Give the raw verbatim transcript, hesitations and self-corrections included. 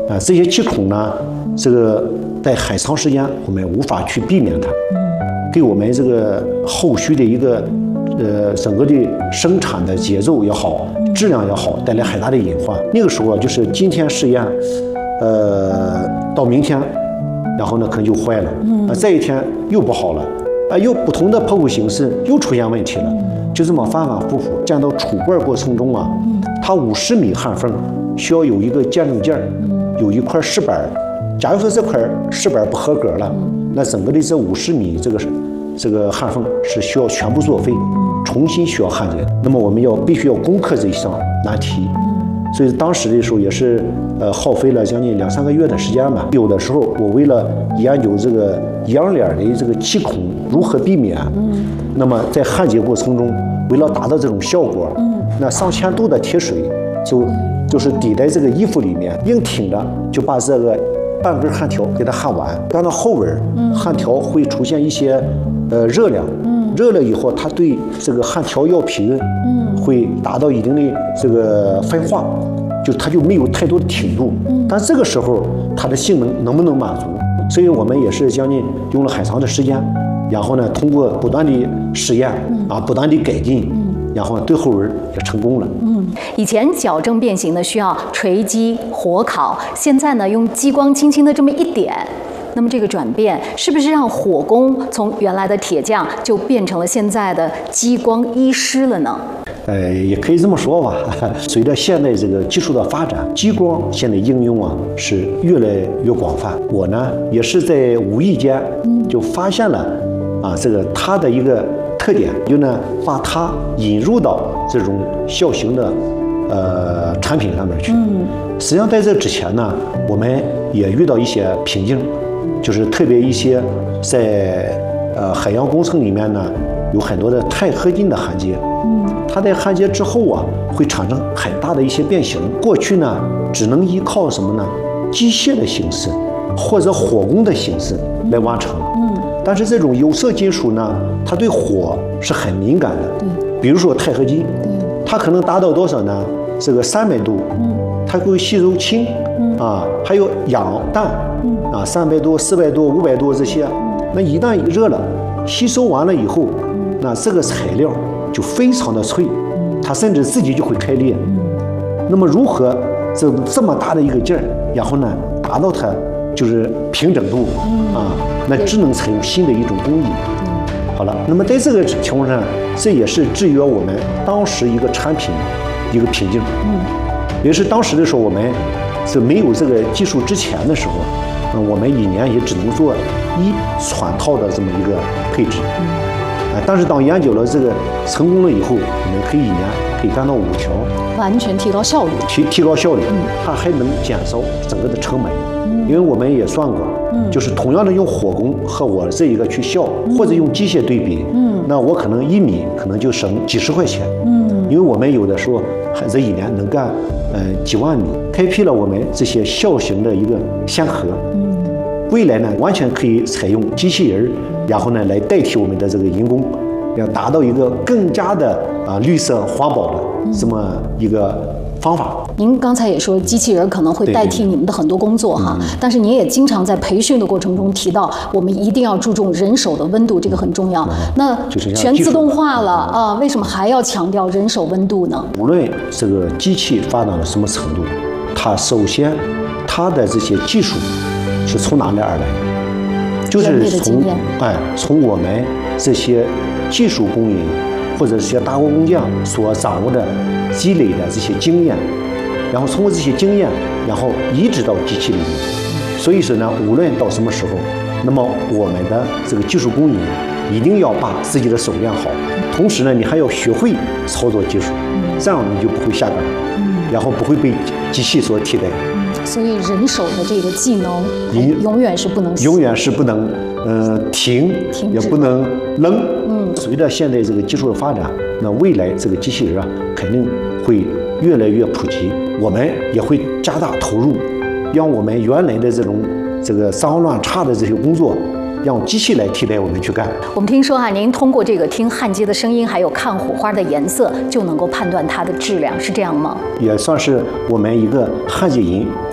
啊，这些气孔呢，这个在很长时间我们无法去避免它，给我们这个后续的一个呃整个的生产的节奏也好，质量也好，带来很大的隐患。那个时候啊，就是今天试验，呃，到明天，然后呢可能就坏了，啊，再一天又不好了，啊，又不同的剖腹形式又出现问题了，就这么反反复复。见到杵罐过程中啊，它五十米焊缝需要有一个见证件，有一块石板。假如说这块石板不合格了，那整个的这五十米这个这个焊缝是需要全部作废，重新需要焊接。那么我们要必须要攻克这一项难题。所以当时的时候也是呃耗费了将近两三个月的时间吧。有的时候我为了研究这个羊脸的这个气孔如何避免，那么在焊接过程中，为了达到这种效果，那上千度的铁水就就是抵在这个衣服里面，硬挺着就把这个半根焊条给它焊完。干到后边，焊条会出现一些呃热量，热了以后，它对这个焊条药皮会达到一定的这个分化，就它就没有太多的挺度。但这个时候它的性能能不能满足？所以我们也是将近用了很长的时间，然后呢，通过不断的实验啊，不断的改进，然后对后文也成功了。 嗯，以前矫正变形呢需要锤击、火烤，现在呢用激光轻轻的这么一点。那么这个转变是不是让火工从原来的铁匠就变成了现在的激光医师了呢？ 呃，也可以这么说吧。随着现在这个技术的发展，激光现在应用啊是越来越广泛。我呢也是在无意间就发现了啊这个它的一个特点，就呢把它引入到这种小型的呃产品上面去。嗯，实际上在这之前呢，我们也遇到一些瓶颈。就是特别一些在呃海洋工程里面呢，有很多的钛合金的焊接，嗯，它在焊接之后啊，会产生很大的一些变形。过去呢，只能依靠什么呢？机械的形式或者火工的形式来完成。嗯，但是这种有色金属呢，它对火是很敏感的。对，比如说钛合金，对，它可能达到多少呢？这个三百度，嗯，它会吸收氢，嗯啊，还有氧氮。啊，三百度、四百度、五百度这些，那一旦热了，吸收完了以后，那这个材料就非常的脆，它甚至自己就会开裂。那么如何这这么大的一个劲儿，然后呢达到它就是平整度啊，那只能采用新的一种工艺。好了，那么在这个情况下，这也是制约我们当时一个产品一个瓶颈。嗯，也是当时的时候我们是没有这个技术之前的时候。嗯，我们一年也只能做一船套的这么一个配置，啊，但是当研究了这个成功了以后，我们可以一年可以干到五条， 完全提高效率， 提提高效率，它还能减少整个的成本，因为我们也算过，就是同样的用火工和我这一个去效，或者用机械对比，嗯，那我可能一米可能就省几十块钱，嗯，因为我们有的时候还这一年能干。呃，几万米，开辟了我们这些小型的一个先河。嗯，未来呢，完全可以采用机器人，然后呢，来代替我们的这个人工，要达到一个更加的啊绿色环保的这么一个方法。 您刚才也说，机器人可能会代替你们的很多工作哈，但是您也经常在培训的过程中提到，我们一定要注重人手的温度，这个很重要。那全自动化了啊，为什么还要强调人手温度呢？ 无论这个机器发展到什么程度，它首先它的这些技术是从哪里而来？就是从哎从我们这些技术工人或者这些打工工匠所掌握的、积累的这些经验。然后通过这些经验，然后移植到机器里面。所以说呢，无论到什么时候，那么我们的这个技术工人一定要把自己的手练好，同时呢，你还要学会操作技术，这样你就不会下岗，然后不会被机器所替代。 所以人手的这个技能永远是不能永远是不能呃停，也不能扔。嗯，随着现在这个技术的发展，那未来这个机器人啊，肯定会越来越普及。我们也会加大投入，让我们原来的这种这个脏乱差的这些工作，让机器来替代我们去干。 我们听说啊，您通过这个听焊接的声音，还有看火花的颜色，就能够判断它的质量，是这样吗？ 也算是我们一个焊接人